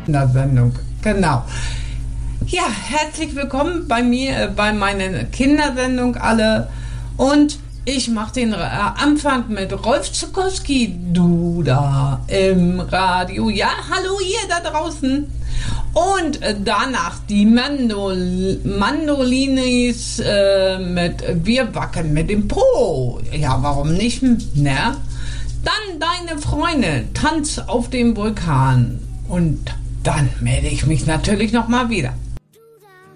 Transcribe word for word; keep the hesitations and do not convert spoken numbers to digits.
In der Sendung, genau. Ja, herzlich willkommen bei mir, äh, bei meiner Kindersendung alle. Und ich mache den äh, Anfang mit Rolf Zuckowski, du da im Radio. Ja, hallo ihr da draußen. Und äh, danach die Mandol Mandolinis äh, mit Wir wackeln mit dem Po. Ja, warum nicht, ne? Dann deine Freunde, Tanz auf dem Vulkan. Und dann melde ich mich natürlich nochmal wieder.